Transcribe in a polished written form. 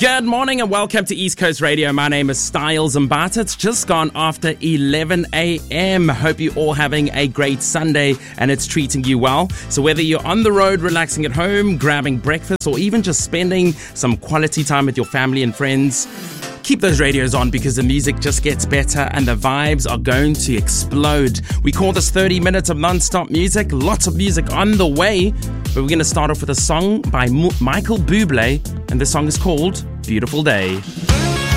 Good morning and welcome to East Coast Radio. My name is Styles Mbata. It's just gone after 11 a.m. Hope you're all having a great Sunday and it's treating you well. So whether you're on the road, relaxing at home, grabbing breakfast, or even just spending some quality time with your family and friends, keep those radios on because the music just gets better and the vibes are going to explode. We call this 30 minutes of non-stop music. Lots of music on the way. But we're going to start off with a song by Michael Bublé, and the song is called Beautiful Day.